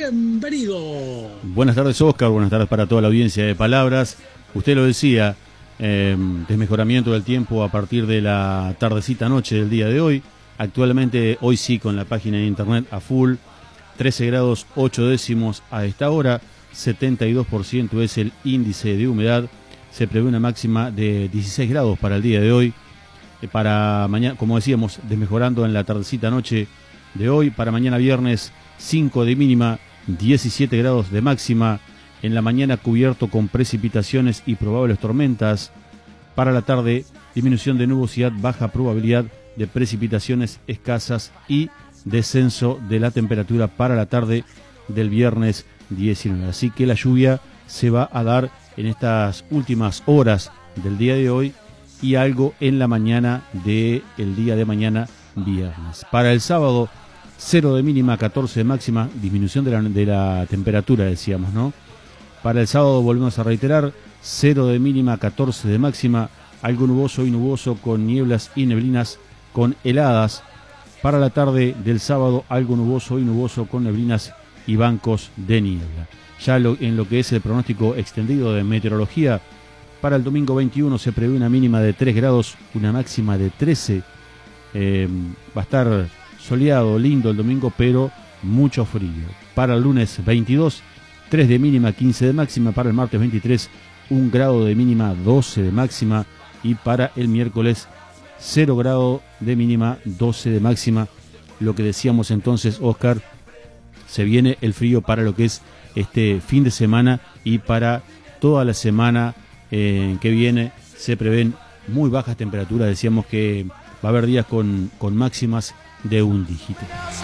bienvenido. Buenas tardes, Oscar, buenas tardes para toda la audiencia de Palabras. Usted lo decía, desmejoramiento del tiempo a partir de la tardecita noche del día de hoy. Actualmente, hoy sí, con la página de internet a full, 13 grados 8 décimos a esta hora, 72% es el índice de humedad. Se prevé una máxima de 16 grados para el día de hoy. Para mañana, como decíamos, desmejorando en la tardecita noche de hoy. Para mañana viernes, 5 de mínima, 17 grados de máxima. En la mañana cubierto con precipitaciones y probables tormentas. Para la tarde, disminución de nubosidad, baja probabilidad de precipitaciones escasas y descenso de la temperatura para la tarde del viernes 19. Así que la lluvia se va a dar en estas últimas horas del día de hoy y algo en la mañana del día de mañana viernes. Para el sábado, 0 de mínima, 14 de máxima, disminución de la temperatura, decíamos, ¿no? Para el sábado volvemos a reiterar, 0 de mínima, 14 de máxima, algo nuboso y nuboso con nieblas y neblinas con heladas. Para la tarde del sábado, algo nuboso y nuboso con neblinas y bancos de niebla. Ya en lo que es el pronóstico extendido de meteorología, para el domingo 21 se prevé una mínima de 3 grados, una máxima de 13. Va a estar soleado, lindo el domingo, pero mucho frío. Para el lunes 22, 3 de mínima, 15 de máxima. Para el martes 23, 1 grado de mínima, 12 de máxima. Y para el miércoles, 0 grado de mínima, 12 de máxima. Lo que decíamos entonces, Oscar, se viene el frío para lo que es este fin de semana y para toda la semana que viene. Se prevén muy bajas temperaturas. Decíamos que va a haber días con máximas de un dígito.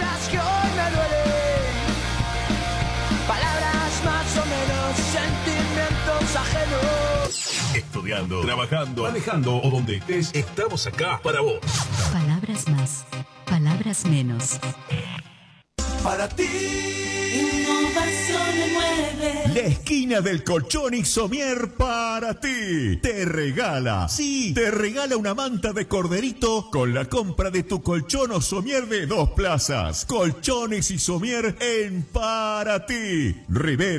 Estudiando, trabajando, manejando o donde estés, estamos acá para vos. Palabras más, palabras menos. Para ti. Innovación 9. La esquina del colchón y somier para ti. Te regala, sí, te regala una manta de corderito con la compra de tu colchón o somier de 2 plazas. Colchones y somier en para ti. Rivera.